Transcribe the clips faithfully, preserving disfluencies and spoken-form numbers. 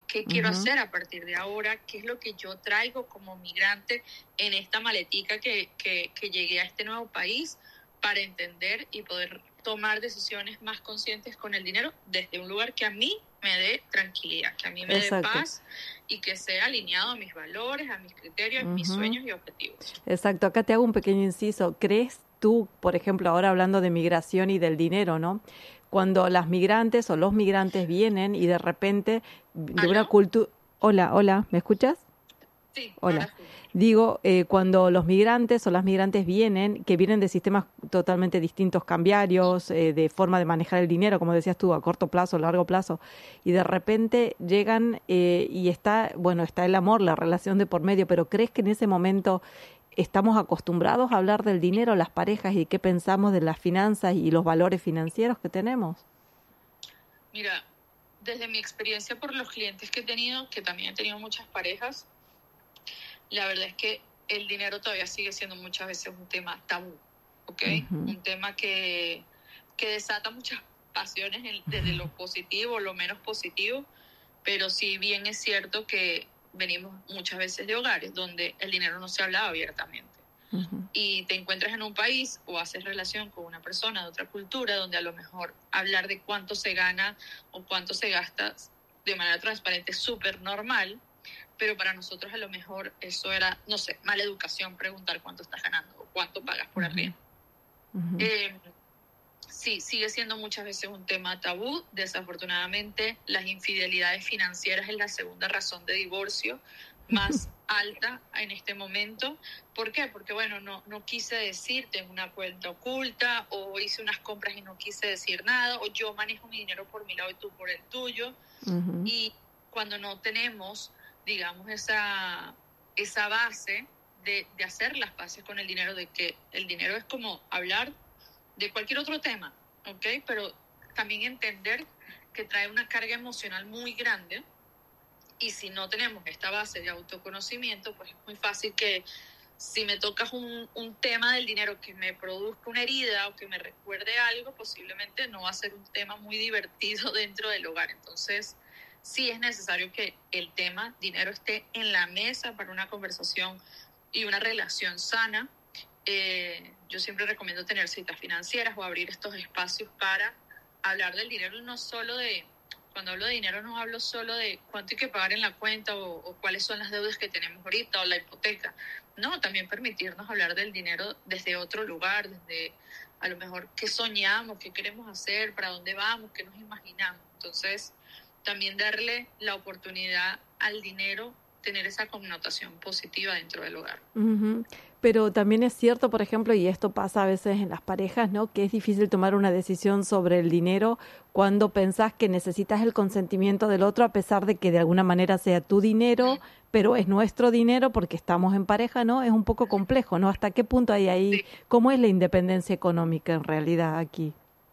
¿Qué quiero Uh-huh. hacer a partir de ahora? ¿Qué es lo que yo traigo como migrante en esta maletica que, que, que llegué a este nuevo país para entender y poder tomar decisiones más conscientes con el dinero desde un lugar que a mí me dé tranquilidad, que a mí me Exacto. dé paz y que sea alineado a mis valores, a mis criterios, Uh-huh. mis sueños y objetivos? Exacto. Acá te hago un pequeño inciso. ¿Crees tú, por ejemplo, ahora hablando de migración y del dinero, ¿no? Cuando las migrantes o los migrantes vienen y de repente de una ¿Aló? cultura... Hola, hola, ¿me escuchas? Sí, Hola. ahora sí. Digo, eh, cuando los migrantes o las migrantes vienen, que vienen de sistemas totalmente distintos, cambiarios, eh, de forma de manejar el dinero, como decías tú, a corto plazo, a largo plazo, y de repente llegan eh, y está, bueno, está el amor, la relación de por medio, pero ¿crees que en ese momento estamos acostumbrados a hablar del dinero, las parejas, y qué pensamos de las finanzas y los valores financieros que tenemos? Mira, desde mi experiencia por los clientes que he tenido, que también he tenido muchas parejas, la verdad es que el dinero todavía sigue siendo muchas veces un tema tabú, ¿ok? Uh-huh. Un tema que, que desata muchas pasiones en, desde lo positivo, lo menos positivo, pero sí bien es cierto que venimos muchas veces de hogares donde el dinero no se hablaba abiertamente. Uh-huh. Y te encuentras en un país o haces relación con una persona de otra cultura donde a lo mejor hablar de cuánto se gana o cuánto se gasta de manera transparente es súper normal, pero para nosotros a lo mejor eso era, no sé, mala educación preguntar cuánto estás ganando o cuánto pagas por Uh-huh. arriendo. Uh-huh. Eh, sí, sigue siendo muchas veces un tema tabú. Desafortunadamente, las infidelidades financieras es la segunda razón de divorcio más alta en este momento. ¿Por qué? Porque, bueno, no, no quise decir, tengo una cuenta oculta, o hice unas compras y no quise decir nada, o yo manejo mi dinero por mi lado y tú por el tuyo. Uh-huh. Y cuando no tenemos, digamos, esa, esa base de, de hacer las paces con el dinero, de que el dinero es como hablar de cualquier otro tema, ¿ok? Pero también entender que trae una carga emocional muy grande, y si no tenemos esta base de autoconocimiento, pues es muy fácil que si me tocas un, un tema del dinero que me produzca una herida o que me recuerde algo, posiblemente no va a ser un tema muy divertido dentro del hogar. Entonces, sí es necesario que el tema dinero esté en la mesa para una conversación y una relación sana. Eh, yo siempre recomiendo tener citas financieras o abrir estos espacios para hablar del dinero, no solo de, cuando hablo de dinero no hablo solo de cuánto hay que pagar en la cuenta o, o cuáles son las deudas que tenemos ahorita o la hipoteca. No, también permitirnos hablar del dinero desde otro lugar, desde a lo mejor qué soñamos, qué queremos hacer, para dónde vamos, qué nos imaginamos. Entonces, también darle la oportunidad al dinero tener esa connotación positiva dentro del hogar. Uh-huh. Pero también es cierto, por ejemplo, y esto pasa a veces en las parejas, ¿no? Que es difícil tomar una decisión sobre el dinero cuando pensás que necesitas el consentimiento del otro, a pesar de que de alguna manera sea tu dinero, pero es nuestro dinero porque estamos en pareja, ¿no? Es un poco complejo, ¿no? ¿Hasta qué punto hay ahí? Sí. ¿Cómo es la independencia económica en realidad aquí?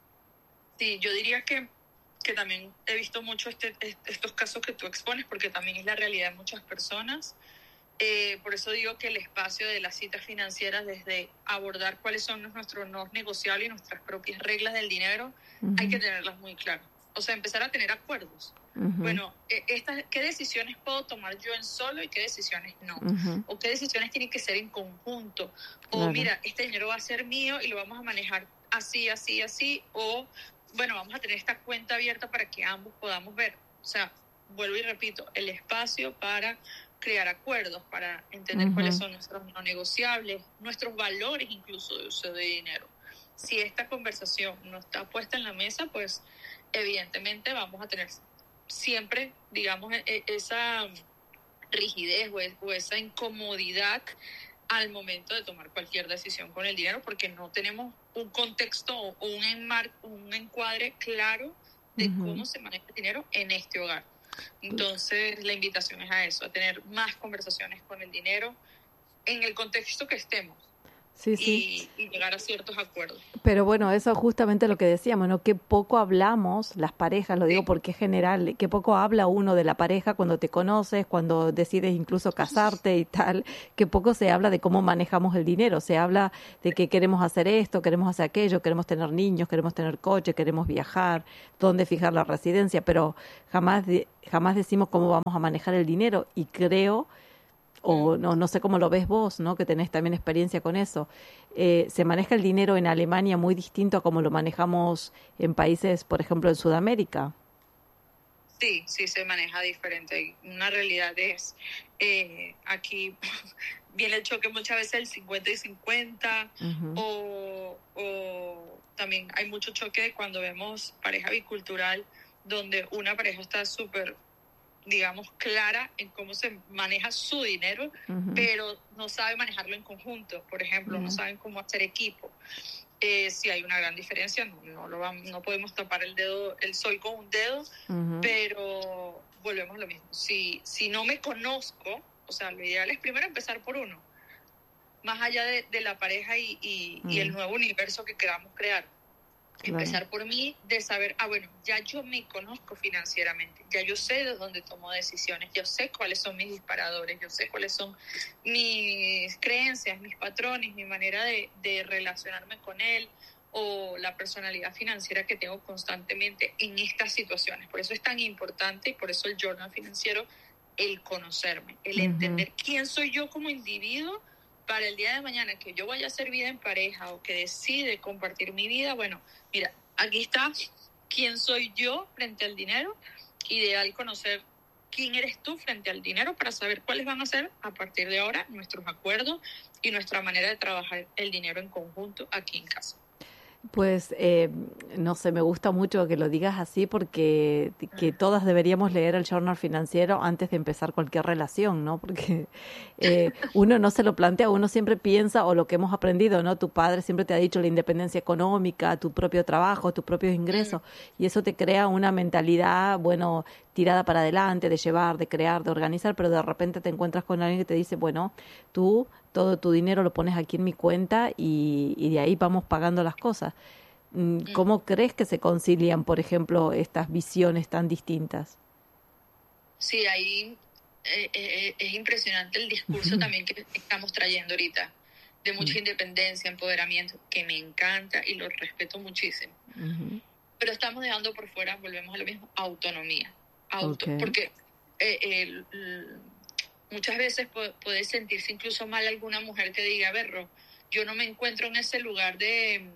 Sí, yo diría que, que también he visto mucho este, estos casos que tú expones, porque también es la realidad de muchas personas. Eh, por eso digo que el espacio de las citas financieras, desde abordar cuáles son nuestros no negociables y nuestras propias reglas del dinero, uh-huh. hay que tenerlas muy claras. O sea, empezar a tener acuerdos. Uh-huh. Bueno, eh, estas, ¿qué decisiones puedo tomar yo en solo y qué decisiones no? Uh-huh. O qué decisiones tienen que ser en conjunto. Claro. O mira, este dinero va a ser mío y lo vamos a manejar así, así, así. O bueno, vamos a tener esta cuenta abierta para que ambos podamos ver. O sea, vuelvo y repito, el espacio para crear acuerdos, para entender uh-huh. cuáles son nuestros no negociables, nuestros valores incluso de uso de dinero. Si esta conversación no está puesta en la mesa, pues evidentemente vamos a tener siempre, digamos, esa rigidez o esa incomodidad al momento de tomar cualquier decisión con el dinero, porque no tenemos un contexto o un, enmar- un encuadre claro de uh-huh. cómo se maneja el dinero en este hogar. Entonces, la invitación es a eso, a tener más conversaciones con el dinero en el contexto que estemos. Sí, sí. y, y llegar a ciertos acuerdos. Pero bueno, eso es justamente lo que decíamos, ¿no? Que poco hablamos las parejas, lo digo Sí. porque es general, que poco habla uno de la pareja cuando te conoces, cuando decides incluso casarte y tal, que poco se habla de cómo manejamos el dinero, se habla de que queremos hacer esto, queremos hacer aquello, queremos tener niños, queremos tener coche, queremos viajar, dónde fijar la residencia, pero jamás, de- jamás decimos cómo vamos a manejar el dinero y creo o no, no sé cómo lo ves vos, ¿no? Que tenés también experiencia con eso. Eh, se maneja el dinero en Alemania muy distinto a como lo manejamos en países, por ejemplo, en Sudamérica. Sí, sí se maneja diferente. Una realidad es, eh, aquí viene el choque muchas veces el cincuenta y cincuenta, Ujú, o, o también hay mucho choque cuando vemos pareja bicultural, donde una pareja está súper, digamos, clara en cómo se maneja su dinero, ujú, pero no sabe manejarlo en conjunto. Por ejemplo, no ya, saben cómo hacer equipo. Eh, si hay una gran diferencia, no, no, lo vamos, no podemos tapar el dedo, el sol con un dedo, ujú, pero volvemos a lo mismo. Si, si no me conozco, o sea, lo ideal es primero empezar por uno, más allá de, de la pareja y, y, y el mm, nuevo universo que queramos crear. claro. Empezar por mí, de saber, ah, bueno, ya yo me conozco financieramente, ya yo sé de dónde tomo decisiones, yo sé cuáles son mis disparadores, yo sé cuáles son mis creencias, mis patrones, mi manera de, de relacionarme con él, o la personalidad financiera que tengo constantemente en estas situaciones. Por eso es tan importante, y por eso el journal financiero, el conocerme, el Ujú, entender quién soy yo como individuo para el día de mañana que yo vaya a hacer vida en pareja o que decide compartir mi vida. Bueno, mira, aquí está quién soy yo frente al dinero. Ideal conocer quién eres tú frente al dinero para saber cuáles van a ser a partir de ahora nuestros acuerdos y nuestra manera de trabajar el dinero en conjunto aquí en casa. Pues eh, no sé, me gusta mucho que lo digas así porque que todas deberíamos leer el journal financiero antes de empezar cualquier relación, ¿no? Porque eh, uno no se lo plantea, uno siempre piensa, o lo que hemos aprendido, ¿no? Tu padre siempre te ha dicho la independencia económica, tu propio trabajo, tus propios Mm, ingresos, y eso te crea una mentalidad, bueno, tirada para adelante, de llevar, de crear, de organizar, pero de repente te encuentras con alguien que te dice, bueno, tú todo tu dinero lo pones aquí en mi cuenta y, y de ahí vamos pagando las cosas. Mm, mm. ¿Cómo crees que se concilian, por ejemplo, estas visiones tan distintas? Sí, ahí eh, eh, es impresionante el discurso también que estamos trayendo ahorita, de Mm, mucha independencia, empoderamiento, que me encanta y lo respeto muchísimo. ujú, Pero estamos dejando por fuera, volvemos a lo mismo, autonomía. ok, Auto, porque eh, el- el- muchas veces pu- puede sentirse incluso mal alguna mujer que diga, a ver, Ro, yo no me encuentro en ese lugar de,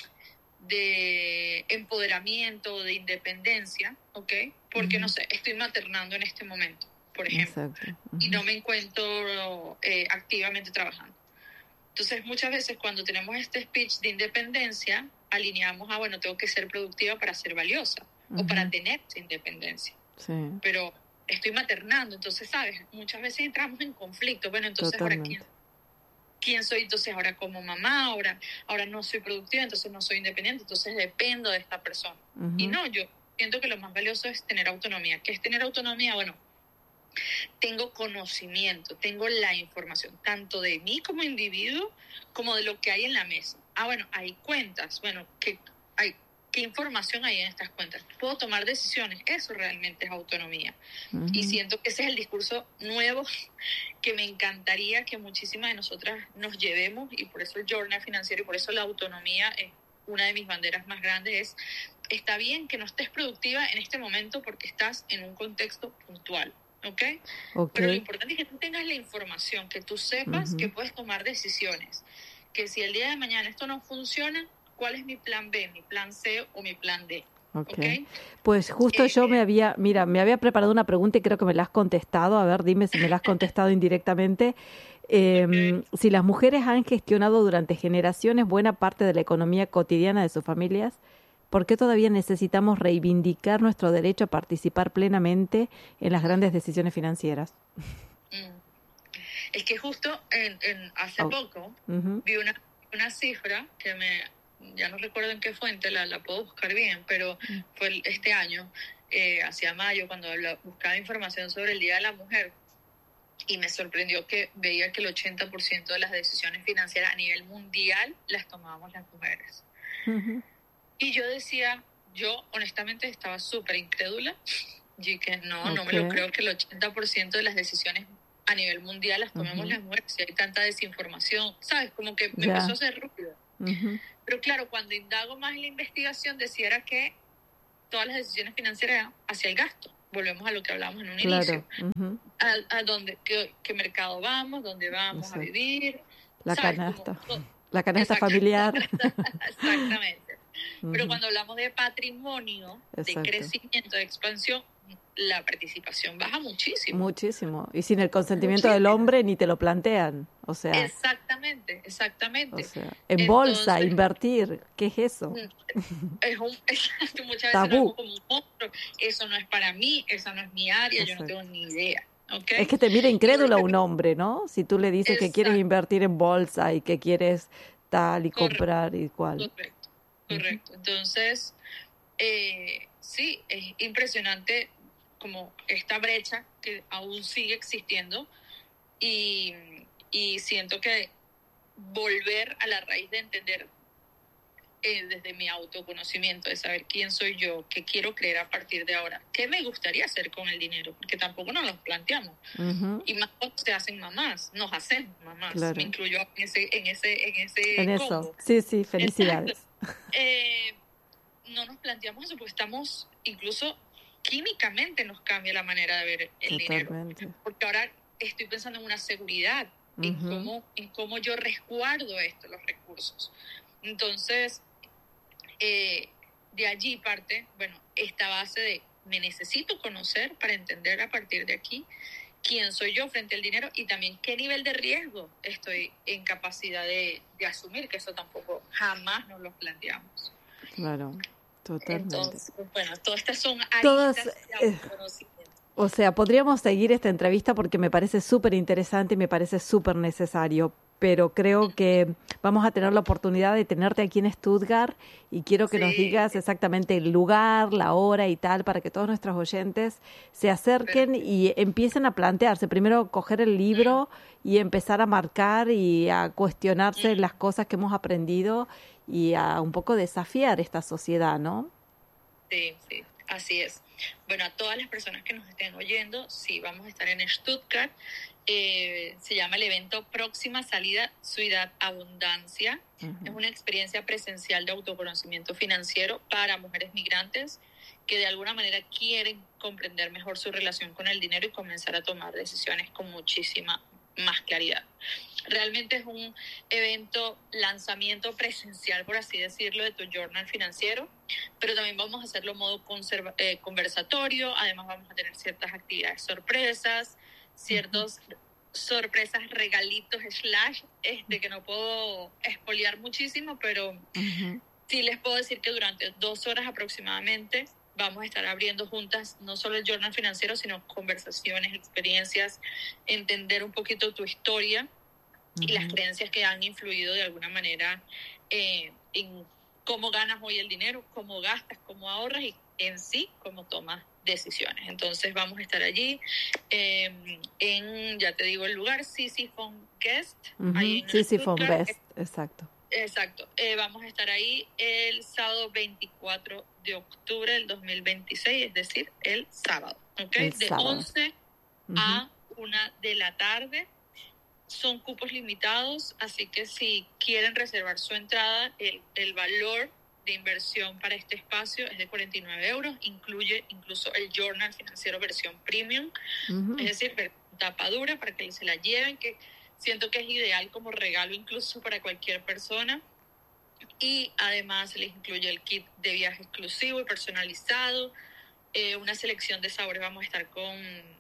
de empoderamiento, de independencia, ¿ok? Porque, no ujú, sé, estoy maternando en este momento, por ejemplo, exacto. y Ujú, no me encuentro eh, activamente trabajando. Entonces, muchas veces cuando tenemos este speech de independencia, alineamos a, bueno, tengo que ser productiva para ser valiosa o para ujú, tener esa independencia. sí, Pero estoy maternando, entonces, ¿sabes? Muchas veces entramos en conflicto. Bueno, entonces, ¿ahora quién, totalmente. quién soy? Entonces, ahora como mamá, ahora, ahora no soy productiva, entonces no soy independiente, entonces dependo de esta persona. Y Ujú, no, yo siento que lo más valioso es tener autonomía. ¿Qué es tener autonomía? Bueno, tengo conocimiento, tengo la información, tanto de mí como individuo, como de lo que hay en la mesa. Ah, bueno, hay cuentas, bueno, ¿qué, hay, ¿qué información hay en estas cuentas? Puedo tomar decisiones, eso realmente es autonomía. Y ujú, siento que ese es el discurso nuevo que me encantaría que muchísimas de nosotras nos llevemos, y por eso el journal financiero y por eso la autonomía es una de mis banderas más grandes. Es, está bien que no estés productiva en este momento porque estás en un contexto puntual, ¿ok? ok, Pero lo importante es que tú tengas la información, que tú sepas que ujú, puedes tomar decisiones, que si el día de mañana esto no funciona, ¿cuál es mi plan B, mi plan C o mi plan D? ok. ¿Ok? Pues justo Eh, yo me había, mira, me había preparado una pregunta y creo que me la has contestado. A ver, dime si me la has contestado indirectamente. ok. Em, si las mujeres han gestionado durante generaciones buena parte de la economía cotidiana de sus familias, ¿por qué todavía necesitamos reivindicar nuestro derecho a participar plenamente en las grandes decisiones financieras? Mm. Es que justo en, en hace Oh, poco ujú, vi una, una cifra que me, ya no recuerdo en qué fuente, la, la puedo buscar bien, pero fue el- este año, eh, hacia mayo, cuando habla- buscaba información sobre el Día de la Mujer, y me sorprendió que veía que el ochenta por ciento de las decisiones financieras a nivel mundial las tomábamos las mujeres. Uh-huh. Y yo decía, yo honestamente estaba súper incrédula, y que no, okay. no me lo creo que el ochenta por ciento de las decisiones a nivel mundial las tomemos uh-huh. las mujeres, si hay tanta desinformación, ¿sabes? Como que me yeah. empezó a hacer ruido. Uh-huh. Pero claro, cuando indago más en la investigación, decía que todas las decisiones financieras eran hacia el gasto. Volvemos a lo que hablábamos en un claro. inicio. Uh-huh. A, a dónde, qué, qué mercado vamos, dónde vamos Exacto. a vivir. La ¿sabes? canasta. Como, la canasta Exacto. familiar. Exactamente. Uh-huh. Pero cuando hablamos de patrimonio, Exacto. de crecimiento, de expansión, la participación baja muchísimo. Muchísimo. Y sin el consentimiento muchísimo. del hombre ni te lo plantean. O sea. Exactamente, exactamente. O sea, en Entonces, bolsa, invertir, ¿qué es eso? Es un, exacto, muchas veces lo vemos como un monstruo. Eso no es para mí, esa no es mi área, exacto. yo no tengo ni idea. ¿Okay? Es que te mira incrédulo a un hombre, ¿no? Si tú le dices exacto. que quieres invertir en bolsa y que quieres tal y correcto. comprar y cual. Correcto, correcto. Uh-huh. Entonces, eh, sí, es impresionante como esta brecha que aún sigue existiendo y, y siento que volver a la raíz de entender eh, desde mi autoconocimiento, de saber quién soy yo, qué quiero creer a partir de ahora, qué me gustaría hacer con el dinero, porque tampoco nos lo planteamos. Uh-huh. Y más cuando se hacen mamás, nos hacemos mamás, claro. me incluyo en ese en ese en ese en combo. Eso, sí, sí, felicidades. eh, no nos planteamos eso porque estamos incluso químicamente nos cambia la manera de ver el Totalmente. dinero. Porque ahora estoy pensando en una seguridad, uh-huh. en cómo, en cómo yo resguardo esto, los recursos. Entonces, eh, de allí parte, bueno, esta base de me necesito conocer para entender a partir de aquí quién soy yo frente al dinero y también qué nivel de riesgo estoy en capacidad de, de asumir, que eso tampoco jamás nos lo planteamos. Claro. Totalmente. Entonces, bueno, todas estas son aristas Todas, de autoconocimiento. Eh, o sea, podríamos seguir esta entrevista porque me parece súper interesante y me parece súper necesario, pero creo que vamos a tener la oportunidad de tenerte aquí en Stuttgart y quiero que sí. nos digas exactamente el lugar, la hora y tal, para que todos nuestros oyentes se acerquen Perfecto. y empiecen a plantearse. Primero, coger el libro mm. y empezar a marcar y a cuestionarse mm. las cosas que hemos aprendido y a un poco desafiar esta sociedad, ¿no? Sí, sí, así es. Bueno, a todas las personas que nos estén oyendo, sí, vamos a estar en Stuttgart. Eh, se llama el evento Próxima Salida Ciudad Abundancia. Uh-huh. Es una experiencia presencial de autoconocimiento financiero para mujeres migrantes que de alguna manera quieren comprender mejor su relación con el dinero y comenzar a tomar decisiones con muchísima más claridad. Realmente es un evento, lanzamiento presencial, por así decirlo, de tu journal financiero, pero también vamos a hacerlo modo conserva- eh, conversatorio. Además vamos a tener ciertas actividades sorpresas, ciertos uh-huh. sorpresas, regalitos, slash, este, que no puedo espolear muchísimo, pero uh-huh. sí les puedo decir que durante dos horas aproximadamente vamos a estar abriendo juntas no solo el journal financiero, sino conversaciones, experiencias, entender un poquito tu historia uh-huh. y las creencias que han influido de alguna manera eh, en cómo ganas hoy el dinero, cómo gastas, cómo ahorras y en sí cómo tomas decisiones. Entonces vamos a estar allí eh, en, ya te digo el lugar, Sisyphon Guest. Uh-huh. Sisyphon Guest, exacto. Exacto. Eh, vamos a estar ahí el sábado veinticuatro de octubre del dos mil veintiséis, es decir, el sábado. ¿Okay? El de sábado. once uh-huh. a una de la tarde. Son cupos limitados, así que si quieren reservar su entrada, el, el valor de inversión para este espacio es de cuarenta y nueve euros. Incluye incluso el journal financiero versión premium, uh-huh. es decir, tapa dura para que se la lleven, que siento que es ideal como regalo incluso para cualquier persona. Y además se les incluye el kit de viaje exclusivo y personalizado, eh, una selección de sabores. Vamos a estar con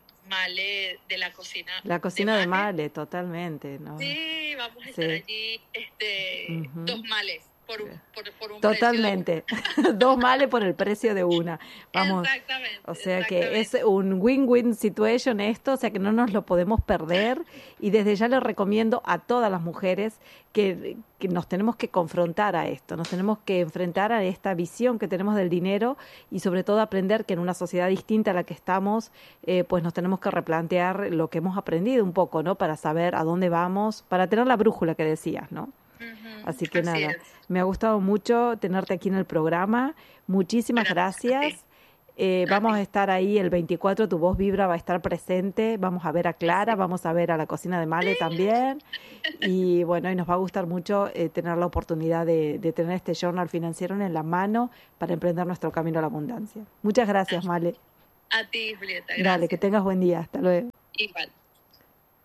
Male de la cocina. La cocina de Male, de Male totalmente, ¿no? Sí, vamos a estar sí. allí este, uh-huh. dos Males. por un, por, por un Totalmente. Dos males por el precio de una. Vamos. Exactamente. O sea exactamente. que es un win-win situation esto, o sea que no nos lo podemos perder. Y desde ya le recomiendo a todas las mujeres que, que nos tenemos que confrontar a esto, nos tenemos que enfrentar a esta visión que tenemos del dinero y sobre todo aprender que en una sociedad distinta a la que estamos, eh, pues nos tenemos que replantear lo que hemos aprendido un poco, ¿no? Para saber a dónde vamos, para tener la brújula que decías, ¿no? Uh-huh. Así que Así nada, es. me ha gustado mucho tenerte aquí en el programa. Muchísimas Gracias. gracias. Eh, vamos a estar ahí el veinticuatro, tu voz vibra va a estar presente. Vamos a ver a Clara, vamos a ver a la cocina de Male también. Y bueno, y nos va a gustar mucho eh, tener la oportunidad de, de tener este journal financiero en la mano para emprender nuestro camino a la abundancia. Muchas gracias, Male. A ti, Julieta. Gracias. Dale, que tengas buen día. Hasta luego. Igual.